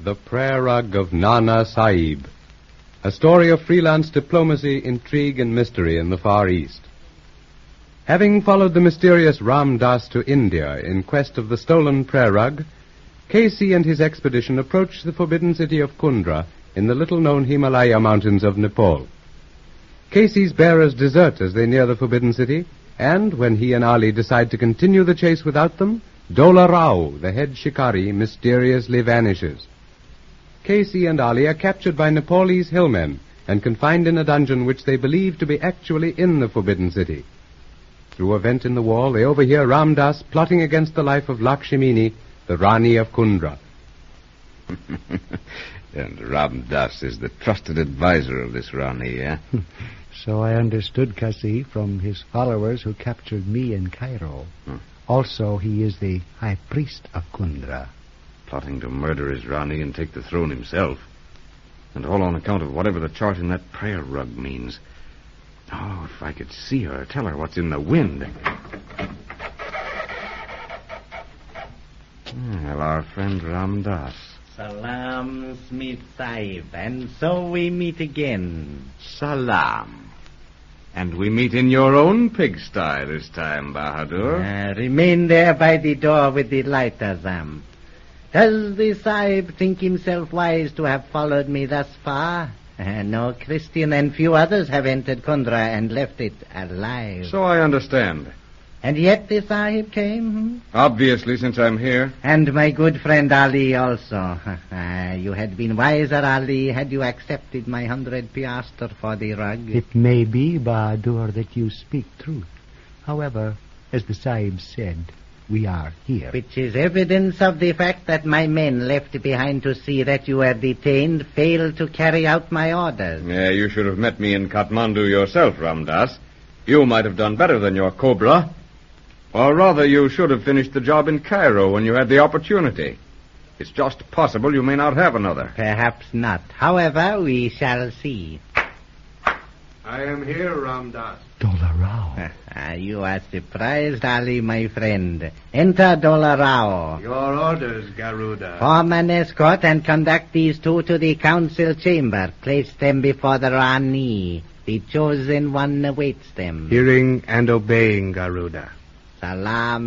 The Prayer Rug of Nana Sahib, a story of freelance diplomacy, intrigue, and mystery in the Far East. Having followed the mysterious Ram Das to India in quest of the stolen prayer rug, Casey and his expedition approached the forbidden city of Kundra in the little-known Himalaya mountains of Nepal. Casey's bearers desert as they near the forbidden city, and when he and Ali decide to continue the chase without them, Dola Rao, the head shikari, mysteriously vanishes. Casey and Ali are captured by Nepalese hillmen and confined in a dungeon which they believe to be actually in the forbidden city. Through a vent in the wall, they overhear Ram Das plotting against the life of Lakshmini, the Rani of Kundra. And Ram Das is the trusted advisor of this Rani, eh? So I understood, Kasi, from his followers who captured me in Cairo. Also, he is the high priest of Kundra. Plotting to murder his Rani and take the throne himself. And all on account of whatever the chart in that prayer rug means. Oh, if I could see her, tell her what's in the wind. Well, our friend Ram Das. Salam, Smith Sahib, and so we meet again. Salam. And we meet in your own pigsty this time, Bahadur. Remain there by the door with the light, Azam. Does the Sahib think himself wise to have followed me thus far? No Christian and few others have entered Kundra and left it alive. So I understand. And yet the Sahib came? Obviously, since I'm here. And my good friend Ali also. You had been wiser, Ali, had you accepted my 100 piastres for the rug. It may be, Bahadur, that you speak truth. However, as the Sahib said, we are here. Which is evidence of the fact that my men left behind to see that you were detained failed to carry out my orders. Yeah, you should have met me in Kathmandu yourself, Ram Das. You might have done better than your Cobra. Or rather, you should have finished the job in Cairo when you had the opportunity. It's just possible you may not have another. Perhaps not. However, we shall see. I am here, Ram Das. Dola Rao. You are surprised, Ali, my friend. Enter Dola Rao. Your orders, Garuda. Form an escort and conduct these two to the council chamber. Place them before the Rani. The chosen one awaits them. Hearing and obeying, Garuda. Salam.